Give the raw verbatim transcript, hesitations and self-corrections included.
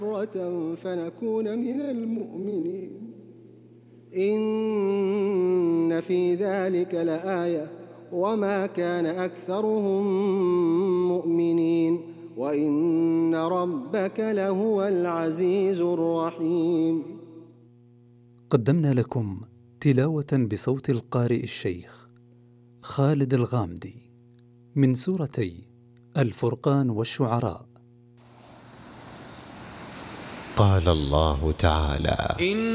فنكون من المؤمنين. إن في ذلك لآية وما كان أكثرهم مؤمنين وإن ربك لهو العزيز الرحيم. قدمنا لكم تلاوة بصوت القارئ الشيخ خالد الغامدي من سورتي الفرقان والشعراء. قال الله تعالى: